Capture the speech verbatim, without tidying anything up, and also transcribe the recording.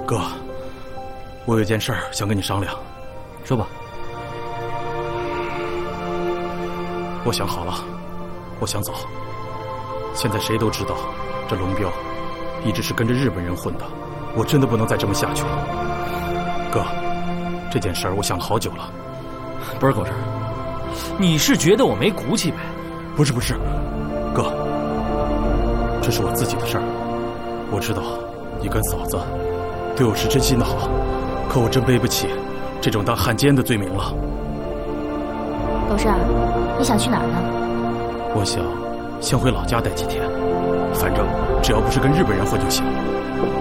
哥，我有件事儿想跟你商量。 说吧。 我想好了，我想走。现在谁都知道，这龙彪一直是跟着日本人混的，我真的不能再这么下去了。哥，这件事儿我想了好久了。 不是狗日，你是觉得我没骨气呗？ 不是不是，哥，这是我自己的事儿。我知道你跟嫂子对我是真心的好，可我真背不起这种当汉奸的罪名了。 狗日，你想去哪儿呢？ 我想先回老家待几天，反正只要不是跟日本人混就行。